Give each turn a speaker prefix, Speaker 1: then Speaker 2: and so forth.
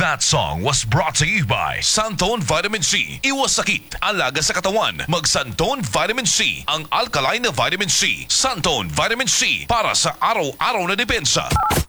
Speaker 1: That song was brought to you by Santone Vitamin C. Iwas sakit, alaga sa katawan. Mag Santone Vitamin C, ang alkaline na vitamin C. Santone Vitamin C, para sa araw-araw na depensa.